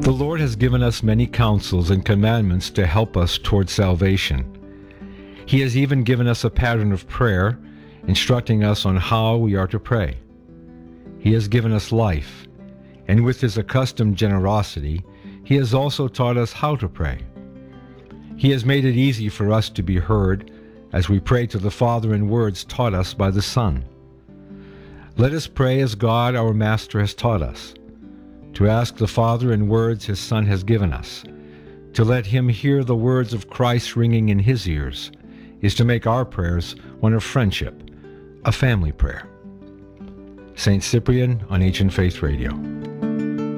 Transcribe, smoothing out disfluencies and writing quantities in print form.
The Lord has given us many counsels and commandments to help us toward salvation. He has even given us a pattern of prayer, instructing us on how we are to pray. He has given us life, and with his accustomed generosity, he has also taught us how to pray. He has made it easy for us to be heard as we pray to the Father in words taught us by the Son. Let us pray as God our Master has taught us, to ask the Father in words his Son has given us. To let him hear the words of Christ ringing in his ears is to make our prayers one of friendship, a family prayer. St. Cyprian on Ancient Faith Radio.